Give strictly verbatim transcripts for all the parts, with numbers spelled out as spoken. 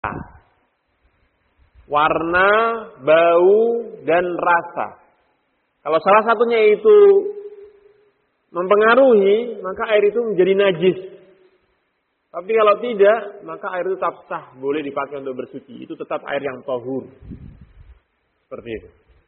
warna, bau, dan rasa. Kalau salah satunya itu mempengaruhi, maka air itu menjadi najis. Tapi kalau tidak, maka air itu tetap sah, boleh dipakai untuk bersuci. Itu tetap air yang tahur. Seperti itu.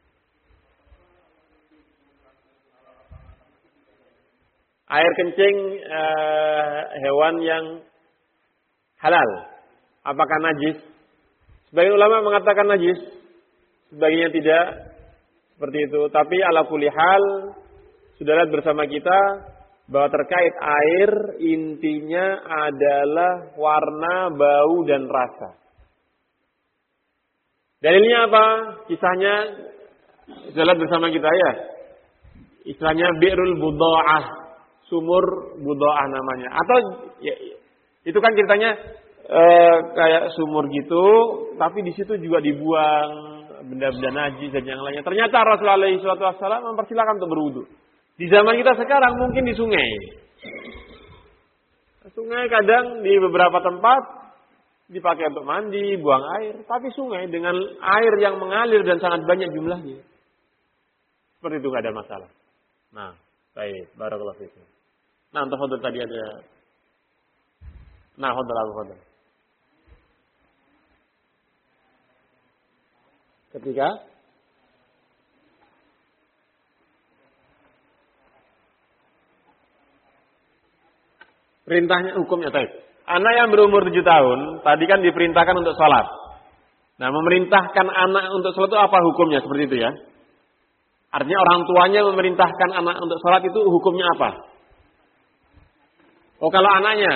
Air kencing eh, hewan yang halal, apakah najis? Sebagian ulama mengatakan najis, sebagiannya tidak, seperti itu. Tapi ala kulli hal, sudah lihat bersama kita bahwa terkait air intinya adalah warna, bau, dan rasa. Dalilnya apa? Kisahnya sudah lihat bersama kita ya. Istilahnya bi'rul budha'ah, sumur budha'ah namanya. Atau ya, itu kan ceritanya eh, kayak sumur gitu, tapi di situ juga dibuang benda-benda najis dan yang lainnya. Ternyata Rasulullah shallallahu alaihi wasallam mempersilakan untuk berwudu. Di zaman kita sekarang mungkin di sungai. Sungai kadang di beberapa tempat dipakai untuk mandi, buang air. Tapi sungai dengan air yang mengalir dan sangat banyak jumlahnya. Seperti itu nggak ada masalah. Nah, baik. Barakallahu fiikum. Nah, untuk hodol tadi ada. Nah, hodol aku hodol. Ketika perintahnya hukumnya baik. Anak yang berumur tujuh tahun tadi kan diperintahkan untuk sholat. Nah, memerintahkan anak untuk sholat itu apa hukumnya? Seperti itu ya. Artinya orang tuanya memerintahkan anak untuk sholat itu hukumnya apa? Oh, kalau anaknya.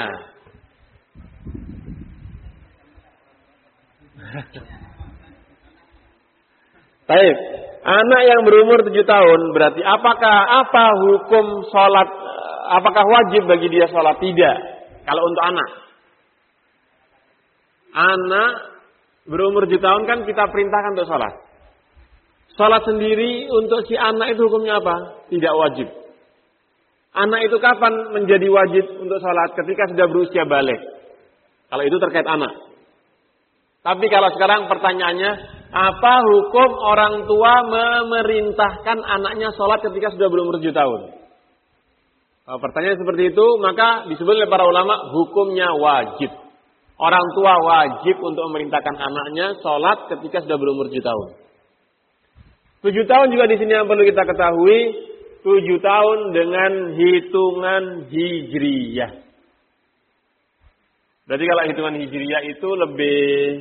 Baik. Anak yang berumur tujuh tahun berarti apakah apa hukum sholat? Apakah wajib bagi dia sholat? Tidak. Kalau untuk anak. Anak berumur tujuh tahun kan kita perintahkan untuk sholat. Sholat sendiri untuk si anak itu hukumnya apa? Tidak wajib. Anak itu kapan menjadi wajib untuk sholat? Ketika sudah berusia balik. Kalau itu terkait anak. Tapi kalau sekarang pertanyaannya, apa hukum orang tua memerintahkan anaknya sholat ketika sudah berumur tujuh tahun? Kalau pertanyaan seperti itu, maka disebut oleh para ulama hukumnya wajib. Orang tua wajib untuk memerintahkan anaknya sholat ketika sudah berumur tujuh tahun. Tujuh tahun juga di sini yang perlu kita ketahui, tujuh tahun dengan hitungan hijriyah. Berarti kalau hitungan hijriyah itu lebih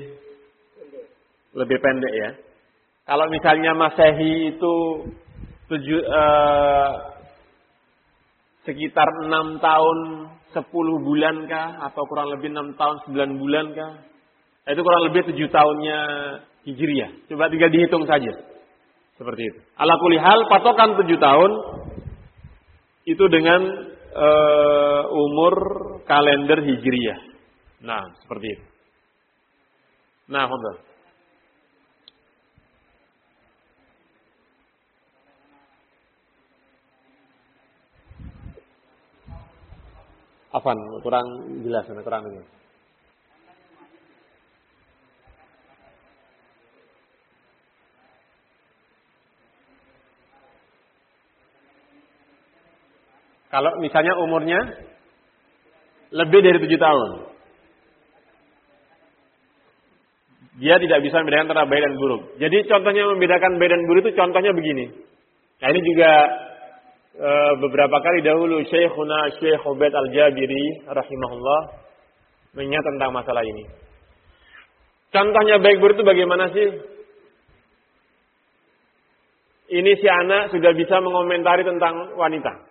lebih pendek ya. Kalau misalnya Masehi itu tujuh eh, sekitar enam tahun sepuluh bulan kah atau kurang lebih enam tahun sembilan bulan kah? Itu kurang lebih tujuh tahunnya hijriyah. Coba tinggal dihitung saja. Seperti itu. Ala kulli hal patokan tujuh tahun itu dengan uh, umur kalender hijriyah. Nah, seperti itu. Nah, khudbah. Afan, kurang jelas, kurang jelas. Kalau misalnya umurnya lebih dari tujuh tahun, dia tidak bisa membedakan antara baik dan buruk. Jadi contohnya membedakan baik dan buruk itu contohnya begini. Nah ini juga e, beberapa kali dahulu Syekhuna Syekh Ubaid Al-Jabiri rahimahullah mengingat tentang masalah ini. Contohnya baik buruk itu bagaimana sih? Ini si anak sudah bisa mengomentari tentang wanita.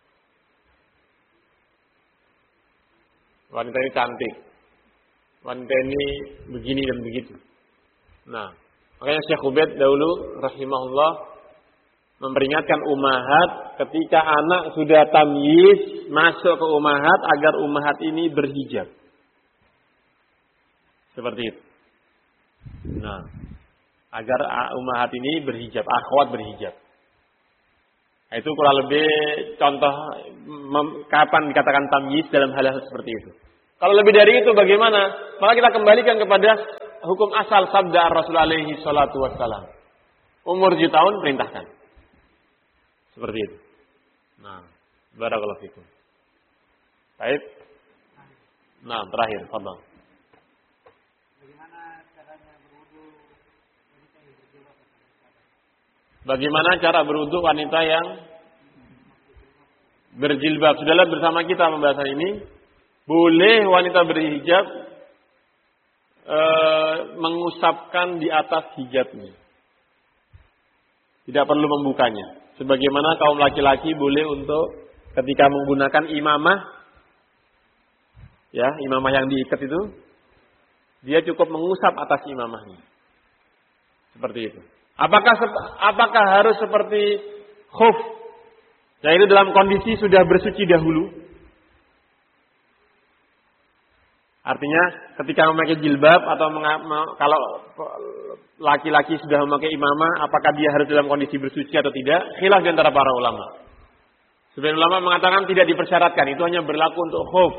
Wanita ini cantik. Wanita ini begini dan begitu. Nah, makanya Syekh Ubaid dahulu rahimahullah memperingatkan ummahat ketika anak sudah tamyiz masuk ke ummahat agar ummahat ini berhijab. Seperti itu. Nah, agar ummahat ini berhijab, akhwat berhijab. Nah, itu kurang lebih contoh mem, kapan dikatakan tamyiz dalam hal-hal seperti itu. Kalau lebih dari itu bagaimana? Maka kita kembalikan kepada hukum asal sabda Rasul alaihi salatu wassalam. Umur tujuh tahun perintahkan. Seperti itu. Nah, barakallahu fikum. Baik. Nah, terakhir, fadhal. Bagaimana caranya berwudu wanita yang berjilbab? Bagaimana cara berwudu wanita yang berjilbab? Sudahlah bersama kita pembahasan ini. Boleh wanita berhijab e, mengusapkan di atas hijabnya. Tidak perlu membukanya. Sebagaimana kaum laki-laki boleh untuk ketika menggunakan imamah, ya, imamah yang diikat itu, dia cukup mengusap atas imamahnya. Seperti itu. Apakah apakah harus seperti khuf, yaitu dalam kondisi sudah bersuci dahulu? Artinya ketika memakai jilbab atau kalau laki-laki sudah memakai imamah, apakah dia harus dalam kondisi bersuci atau tidak? Khilaf di antara para ulama. Sebagian ulama mengatakan tidak dipersyaratkan, itu hanya berlaku untuk khuf.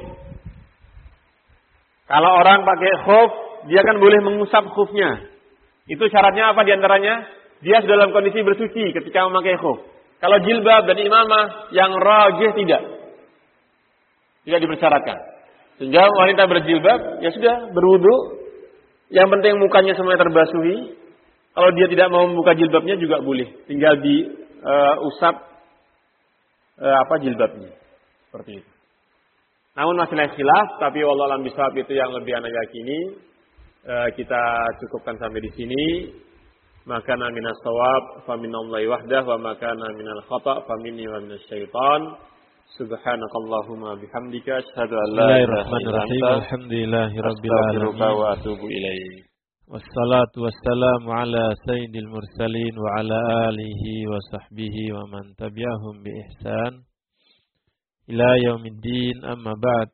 Kalau orang pakai khuf, dia kan boleh mengusap khufnya. Itu syaratnya apa di antaranya? Dia sudah dalam kondisi bersuci ketika memakai khuf. Kalau jilbab dan imamah yang rajih tidak. Tidak dipersyaratkan. Sehingga wanita berjilbab, ya sudah berwudu. Yang penting mukanya semuanya terbasuhi. Kalau dia tidak mau membuka jilbabnya juga boleh. Tinggal diusap uh, uh, apa jilbabnya. Seperti itu. Namun masih lain khilaf, tapi wallahu a'lam bishawab itu yang lebih ana yakini. Uh, kita cukupkan sampai di sini. Maka na minas shawab fa minallahi wahdah wa maka na minal khata' fa minni wa minasy syaitan. Subhanakallahumma bihamdika asyhadu an la ilaha illa anta alhamdulillahirabbil alamin wa atubu ilaik. Wassalatu wassalamu ala sayyidil mursalin wa ala alihi wa sahbihi wa man tabi'ahum bi ihsan ila yaumiddin, amma ba'd.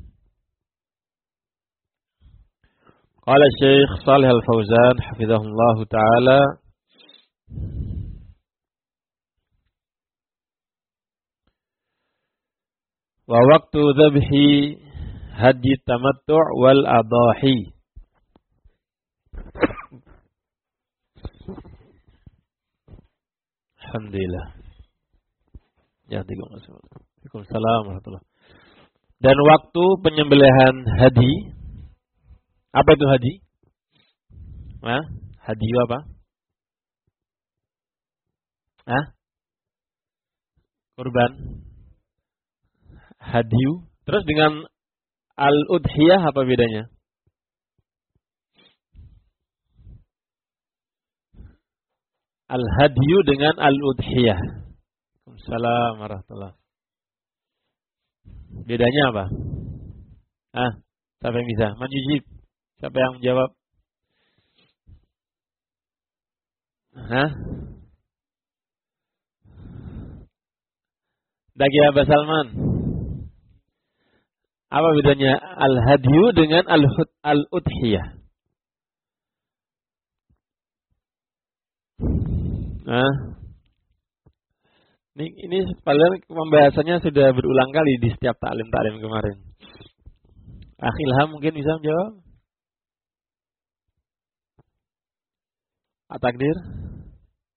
Qala Syekh Shalih Al-Fauzan hafizahullah taala, wa waktu dzabhi hadyi tamattu' wal adahi. Alhamdulillah. Ya, Waalaikumsalam warahmatullahi. Dan waktu penyembelihan hadi. Apa itu hadi? Hah? Hadi apa? Hah? Kurban. Hadiu. Terus dengan al-udhiyah apa bedanya? Al-hadiyu dengan al-udhiyah. Waalaikumsalam warahmatullahi. Bedanya apa? Ah, siapa yang bisa? Manjujib. Siapa yang menjawab? Hah? Dagi Abah Salman. Apa bedanya al-hadiyu dengan al-udhiyah? Nah, ini, ini padahal pembahasannya sudah berulang kali di setiap taklim-taklim kemarin. Akhilham mungkin bisa menjawab? At-Takdir?